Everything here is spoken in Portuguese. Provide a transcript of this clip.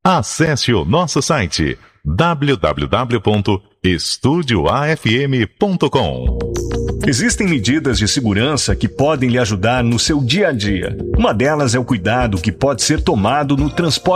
Acesse o nosso site www.estudioafm.com. Existem medidas de segurança que podem lhe ajudar no seu dia a dia. Uma delas é o cuidado que pode ser tomado no transporte